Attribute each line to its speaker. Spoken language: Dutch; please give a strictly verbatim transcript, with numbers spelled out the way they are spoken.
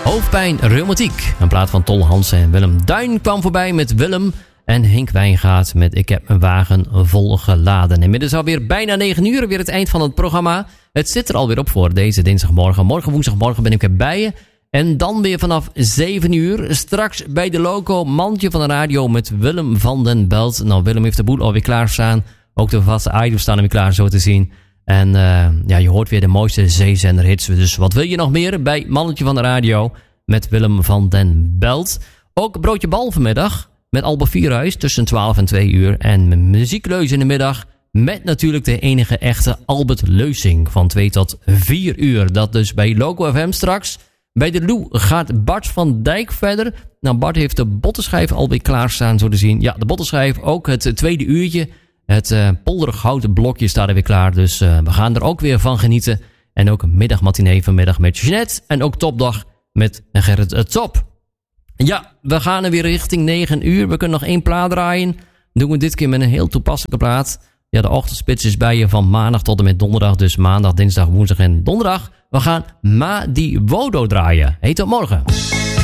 Speaker 1: Hoofdpijn, reumatiek. Een plaat van Tol Hansen en Willem Duin kwam voorbij met Willem. En Henk Wijngaard met Ik heb mijn wagen vol geladen. Inmiddels alweer bijna negen uur, weer het eind van het programma. Het zit er alweer op voor deze dinsdagmorgen. Morgen woensdagmorgen ben ik erbij je. En dan weer vanaf zeven uur. Straks bij de loco Mandje van de Radio met Willem van den Belt. Nou, Willem heeft de boel alweer klaarstaan. Ook de vaste items staan er weer klaar zo te zien. En uh, ja, je hoort weer de mooiste zeezenderhits. Dus wat wil je nog meer bij Mannetje van de Radio met Willem van den Belt. Ook Broodje Bal vanmiddag met Albert Vierhuis tussen twaalf en twee uur. En Muziekleus in de middag met natuurlijk de enige echte Albert Leusing van twee tot vier uur. Dat dus bij Loco F M straks. Bij de Lou gaat Bart van Dijk verder. Nou, Bart heeft de bottenschijf alweer klaarstaan zo te zien. Ja, de bottenschijf, ook het tweede uurtje. Het uh, polderig houten blokje staat er weer klaar. Dus uh, we gaan er ook weer van genieten. En ook een middagmatinee vanmiddag met Jeanette. En ook Topdag met Gerrit uh, Top. Ja, we gaan er weer richting negen uur. We kunnen nog één plaat draaien. Doen we dit keer met een heel toepasselijke plaat. Ja, de ochtendspits is bij je van maandag tot en met donderdag. Dus maandag, dinsdag, woensdag en donderdag. We gaan Ma Di Wodo draaien. Heet tot morgen.